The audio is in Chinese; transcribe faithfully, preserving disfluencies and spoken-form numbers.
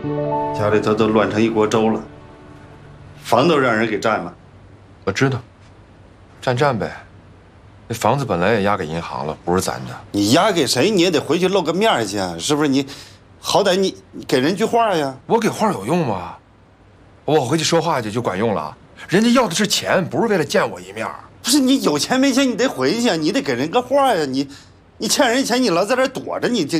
家里头都乱成一锅粥了，房都让人给占了。 我知道，占占呗。那房子本来也押给银行了，不是咱的。 你押给谁，你也得回去露个面去啊，是不是？你好歹你给人句话呀。 我给话有用吗？我回去说话去就管用了。人家要的是钱，不是为了见我一面。 不是你有钱没钱，你得回去啊，你得给人个话呀。你，你欠人钱，你老在这躲着，你这。